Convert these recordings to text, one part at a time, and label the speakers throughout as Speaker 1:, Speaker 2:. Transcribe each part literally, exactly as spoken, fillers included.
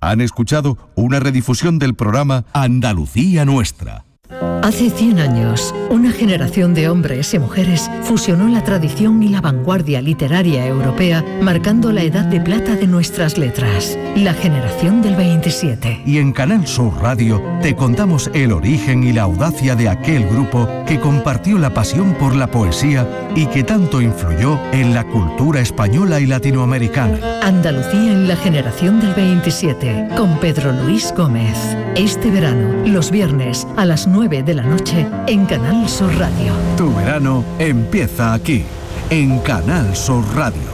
Speaker 1: Han escuchado una redifusión del programa Andalucía Nuestra.
Speaker 2: Hace cien años, una generación de hombres y mujeres fusionó la tradición y la vanguardia literaria europea, marcando la edad de plata de nuestras letras, la generación del veintisiete.
Speaker 1: Y en Canal Sur Radio te contamos el origen y la audacia de aquel grupo que compartió la pasión por la poesía y que tanto influyó en la cultura española y latinoamericana.
Speaker 2: Andalucía en la generación del veintisiete, con Pedro Luis Gómez. Este verano, los viernes a las nueve de la noche en Canal Sur Radio.
Speaker 1: Tu verano empieza aquí, en Canal Sur Radio.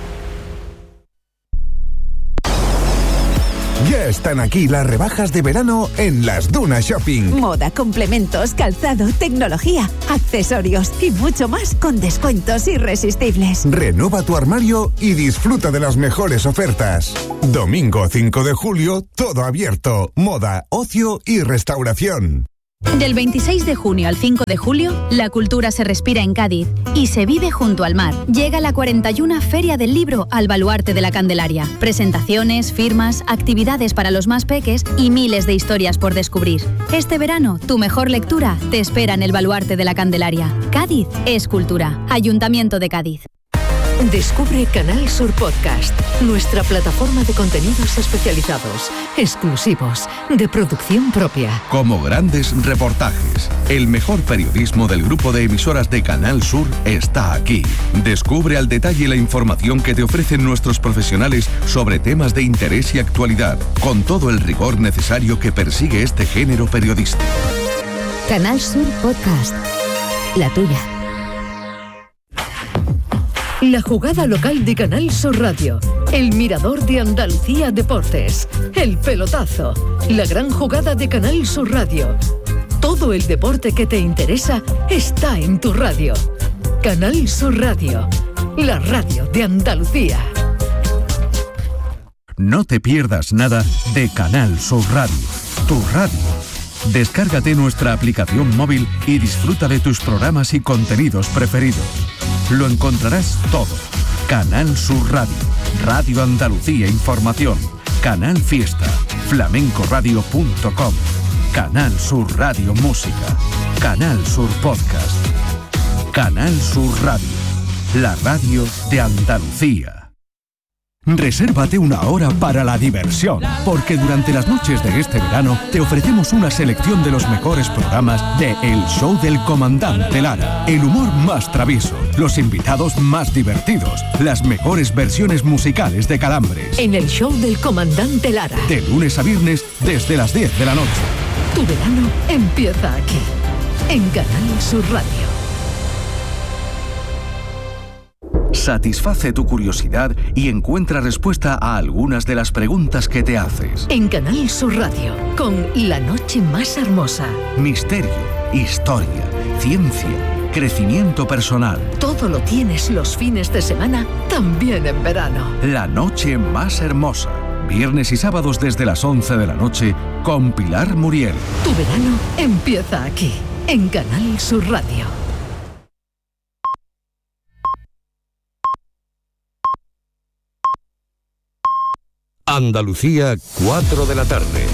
Speaker 3: Ya están aquí las rebajas de verano en Las Dunas Shopping.
Speaker 4: Moda, complementos, calzado, tecnología, accesorios y mucho más con descuentos irresistibles.
Speaker 3: Renueva tu armario y disfruta de las mejores ofertas. Domingo cinco de julio, todo abierto. Moda, ocio y restauración.
Speaker 5: Del veintiséis de junio al cinco de julio, la cultura se respira en Cádiz y se vive junto al mar. Llega la cuarenta y una Feria del Libro al Baluarte de la Candelaria. Presentaciones, firmas, actividades para los más peques y miles de historias por descubrir. Este verano, tu mejor lectura te espera en el Baluarte de la Candelaria. Cádiz es cultura. Ayuntamiento de Cádiz.
Speaker 2: Descubre Canal Sur Podcast, nuestra plataforma de contenidos especializados, exclusivos, de producción propia.
Speaker 1: Como grandes reportajes, el mejor periodismo del grupo de emisoras de Canal Sur está aquí. Descubre al detalle la información que te ofrecen nuestros profesionales sobre temas de interés y actualidad, con todo el rigor necesario que persigue este género periodístico.
Speaker 4: Canal Sur Podcast, la tuya.
Speaker 2: La jugada local de Canal Sur Radio, el mirador de Andalucía Deportes, el pelotazo, la gran jugada de Canal Sur Radio. Todo el deporte que te interesa está en tu radio. Canal Sur Radio, la radio de Andalucía.
Speaker 1: No te pierdas nada de Canal Sur Radio, tu radio. Descárgate nuestra aplicación móvil y disfruta de tus programas y contenidos preferidos. Lo encontrarás todo. Canal Sur Radio, Radio Andalucía Información, Canal Fiesta, flamencoradio punto com, Canal Sur Radio Música, Canal Sur Podcast, Canal Sur Radio, la radio de Andalucía. Resérvate una hora para la diversión, porque durante las noches de este verano te ofrecemos una selección de los mejores programas de El Show del Comandante Lara, el humor más travieso, los invitados más divertidos, las mejores versiones musicales de Calambres.
Speaker 2: En El Show del Comandante Lara.
Speaker 1: De lunes a viernes desde las diez de la noche.
Speaker 2: Tu verano empieza aquí, en Canal Sur Radio.
Speaker 1: Satisface tu curiosidad y encuentra respuesta a algunas de las preguntas que te haces.
Speaker 2: En Canal Sur Radio, con La Noche Más Hermosa.
Speaker 1: Misterio, historia, ciencia, crecimiento personal.
Speaker 2: Todo lo tienes los fines de semana, también en verano.
Speaker 1: La Noche Más Hermosa. Viernes y sábados desde las once de la noche con Pilar Muriel.
Speaker 2: Tu verano empieza aquí, en Canal Sur Radio.
Speaker 6: Andalucía, cuatro de la tarde.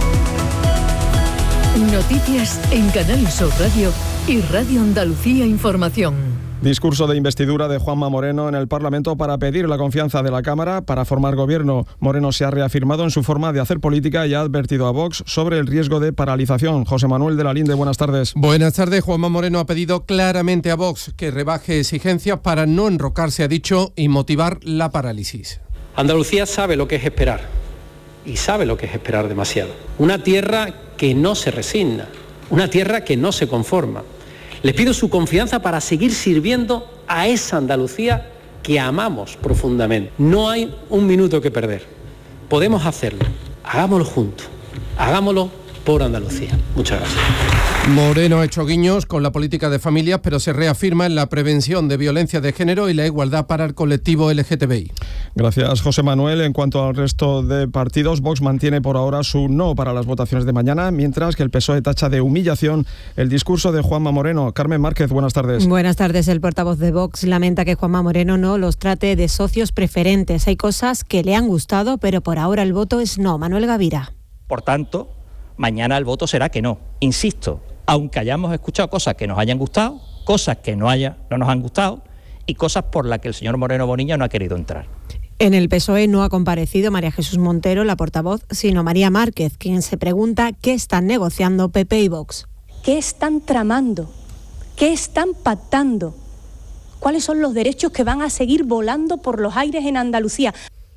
Speaker 2: Noticias en Canal Sur Radio y Radio Andalucía Información.
Speaker 7: Discurso de investidura de Juanma Moreno en el Parlamento para pedir la confianza de la Cámara para formar gobierno. Moreno se ha reafirmado en su forma de hacer política y ha advertido a Vox sobre el riesgo de paralización. José Manuel de la Linde, buenas tardes.
Speaker 8: Buenas tardes. Juanma Moreno ha pedido claramente a Vox que rebaje exigencias para no enrocarse, ha dicho, y motivar la parálisis.
Speaker 9: Andalucía sabe lo que es esperar y sabe lo que es esperar demasiado. Una tierra que no se resigna, una tierra que no se conforma. Les pido su confianza para seguir sirviendo a esa Andalucía que amamos profundamente. No hay un minuto que perder. Podemos hacerlo. Hagámoslo juntos. Hagámoslo por Andalucía. Muchas gracias.
Speaker 8: Moreno ha hecho guiños con la política de familias, pero se reafirma en la prevención de violencia de género y la igualdad para el colectivo L G T B I.
Speaker 7: Gracias, José Manuel. En cuanto al resto de partidos, Vox mantiene por ahora su no para las votaciones de mañana, mientras que el P S O E tacha de humillación el discurso de Juanma Moreno. Carmen Márquez, buenas tardes.
Speaker 10: Buenas tardes. El portavoz de Vox lamenta que Juanma Moreno no los trate de socios preferentes. Hay cosas que le han gustado, pero por ahora el voto es no. Manuel Gavira.
Speaker 11: Por tanto, mañana el voto será que no. Insisto, aunque hayamos escuchado cosas que nos hayan gustado, cosas que no, haya, no nos han gustado y cosas por las que el señor Moreno Bonilla no ha querido entrar.
Speaker 10: En el P S O E no ha comparecido María Jesús Montero, la portavoz, sino María Márquez, quien se pregunta qué están negociando P P y Vox.
Speaker 12: ¿Qué están tramando? ¿Qué están pactando? ¿Cuáles son los derechos que van a seguir volando por los aires en Andalucía?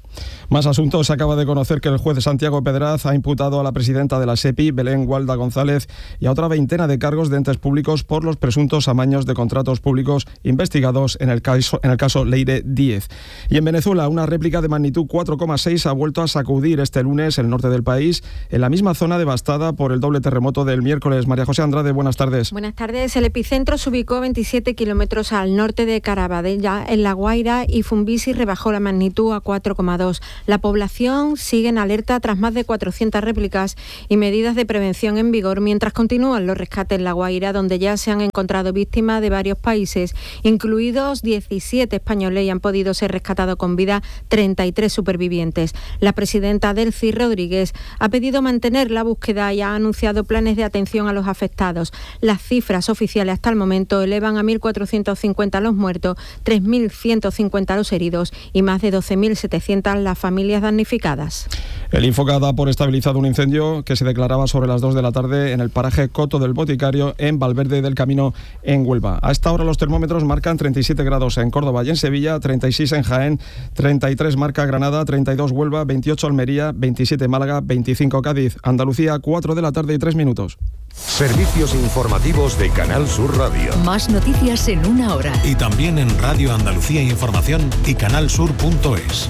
Speaker 7: Más asuntos. Se acaba de conocer que el juez Santiago Pedraz ha imputado a la presidenta de la SEPI, Belén Gualda González, y a otra veintena de cargos de entes públicos por los presuntos amaños de contratos públicos investigados en el caso, en el caso Leire Díez. Y en Venezuela, una réplica de magnitud cuatro coma seis ha vuelto a sacudir este lunes el norte del país, en la misma zona devastada por el doble terremoto del miércoles. María José Andrade, buenas tardes.
Speaker 10: Buenas tardes. El epicentro se ubicó veintisiete kilómetros al norte de Carabadella, en La Guaira, y Fumbisi rebajó la magnitud a cuatro coma dos. La población sigue en alerta tras más de cuatrocientas réplicas y medidas de prevención en vigor, mientras continúan los rescates en La Guaira, donde ya se han encontrado víctimas de varios países, incluidos diecisiete españoles, y han podido ser rescatados con vida treinta y tres supervivientes. La presidenta del C I, Rodríguez, ha pedido mantener la búsqueda y ha anunciado planes de atención a los afectados. Las cifras oficiales hasta el momento elevan a mil cuatrocientos cincuenta los muertos, tres mil ciento cincuenta los heridos y más de doce mil setecientas las familias damnificadas.
Speaker 7: El Infoca da por estabilizado un incendio que se declaraba sobre las dos de la tarde en el paraje Coto del Boticario, en Valverde del Camino, en Huelva. A esta hora los termómetros marcan treinta y siete grados en Córdoba y en Sevilla, treinta y seis en Jaén, treinta y tres marca Granada, treinta y dos Huelva, veintiocho Almería, veintisiete Málaga, veinticinco Cádiz. Andalucía, cuatro de la tarde y tres minutos.
Speaker 6: Servicios informativos de Canal Sur Radio.
Speaker 2: Más noticias en una hora.
Speaker 13: Y también en Radio Andalucía Información y canalsur punto es.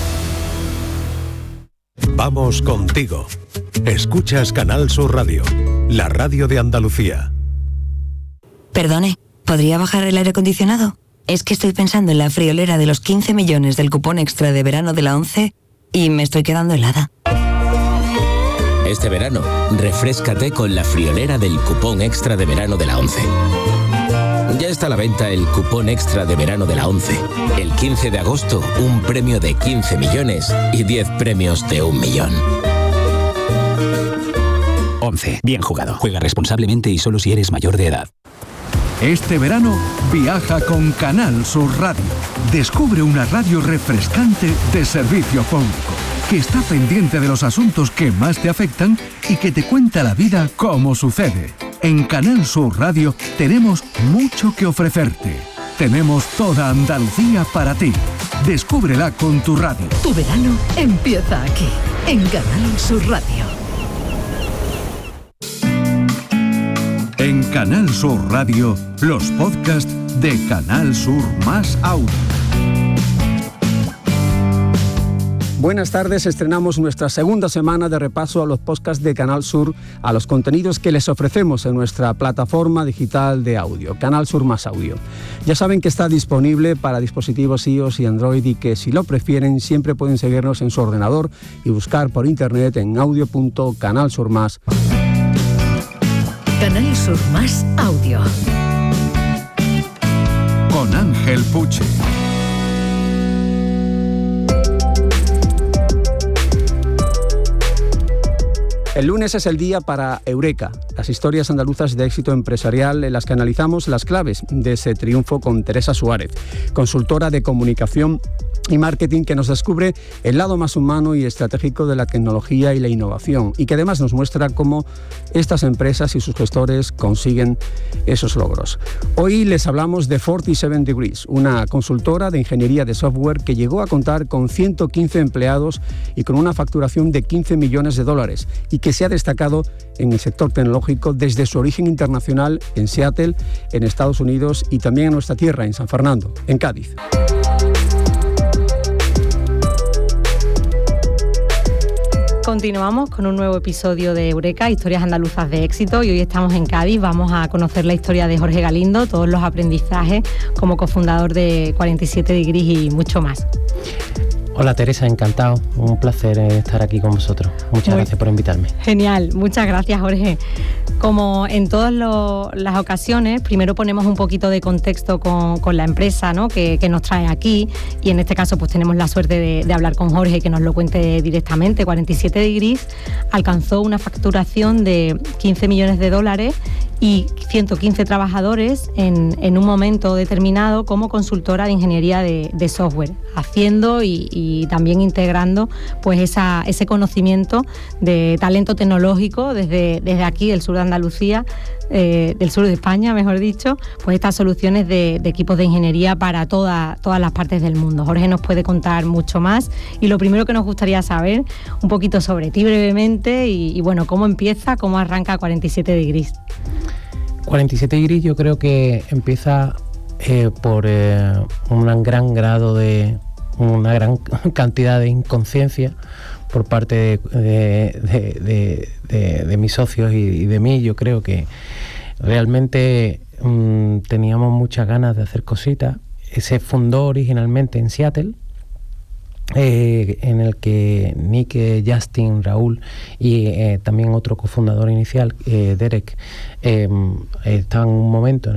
Speaker 13: Vamos contigo. Escuchas Canal Sur Radio, la radio de Andalucía.
Speaker 14: Perdone, ¿podría bajar el aire acondicionado? Es que estoy pensando en la friolera de los quince millones del cupón extra de verano de la ONCE y me estoy quedando helada.
Speaker 15: Este verano, refréscate con la friolera del cupón extra de verano de la ONCE. Ya está a la venta el cupón extra de verano de la ONCE. El quince de agosto, un premio de quince millones y diez premios de un millón.
Speaker 16: ONCE. Bien jugado. Juega responsablemente y solo si eres mayor de edad.
Speaker 1: Este verano, viaja con Canal Sur Radio. Descubre una radio refrescante de servicio público, que está pendiente de los asuntos que más te afectan y que te cuenta la vida como sucede. En Canal Sur Radio tenemos mucho que ofrecerte. Tenemos toda Andalucía para ti. Descúbrela con tu radio.
Speaker 2: Tu verano empieza aquí, en Canal Sur Radio.
Speaker 1: En Canal Sur Radio, los podcasts de Canal Sur Más Audio.
Speaker 17: Buenas tardes, estrenamos nuestra segunda semana de repaso a los podcasts de Canal Sur, a los contenidos que les ofrecemos en nuestra plataforma digital de audio, Canal Sur Más Audio. Ya saben que está disponible para dispositivos iOS y Android y que si lo prefieren siempre pueden seguirnos en su ordenador y buscar por internet en audio punto canal sur más.
Speaker 2: Canal Sur Más Audio.
Speaker 1: Con Ángel Puche.
Speaker 17: El lunes es el día para Eureka, las historias andaluzas de éxito empresarial en las que analizamos las claves de ese triunfo con Teresa Suárez, consultora de comunicación y marketing que nos descubre el lado más humano y estratégico de la tecnología y la innovación y que además nos muestra cómo estas empresas y sus gestores consiguen esos logros. Hoy les hablamos de cuarenta y siete Degrees, una consultora de ingeniería de software que llegó a contar con ciento quince empleados y con una facturación de quince millones de dólares y que se ha destacado en el sector tecnológico desde su origen internacional en Seattle, en Estados Unidos y también en nuestra tierra, en San Fernando, en Cádiz.
Speaker 18: Continuamos con un nuevo episodio de Eureka, Historias Andaluzas de Éxito, y hoy estamos en Cádiz. Vamos a conocer la historia de Jorge Galindo, todos los aprendizajes como cofundador de cuarenta y siete Degrees y mucho más.
Speaker 19: Hola Teresa, encantado, un placer estar aquí con vosotros. Muchas Muy gracias por invitarme.
Speaker 18: Genial, muchas gracias Jorge. Como en todas lo, las ocasiones, primero ponemos un poquito de contexto con, con la empresa, ¿no? que, que nos trae aquí, y en este caso pues tenemos la suerte de, de hablar con Jorge, que nos lo cuente directamente. cuarenta y siete Degrees alcanzó una facturación de quince millones de dólares y ciento quince trabajadores en, en un momento determinado como consultora de ingeniería de, de software, haciendo y, y también integrando pues esa, ese conocimiento de talento tecnológico desde, desde aquí, del sur de Andalucía, eh, del sur de España, mejor dicho, pues estas soluciones de, de equipos de ingeniería para toda, todas las partes del mundo. Jorge nos puede contar mucho más, y lo primero que nos gustaría saber un poquito sobre ti brevemente y, y bueno, cómo empieza, cómo arranca cuarenta y siete Degrees.
Speaker 19: cuarenta y siete Degrees yo creo que empieza eh, por eh, un gran grado de, una gran cantidad de inconsciencia por parte de, de, de, de, de mis socios y, y de mí. Yo creo que realmente mmm, teníamos muchas ganas de hacer cositas. Se fundó originalmente en Seattle, Eh, en el que Nick, eh, Justin, Raúl y eh, también otro cofundador inicial, eh, Derek, eh, estaban en un momento en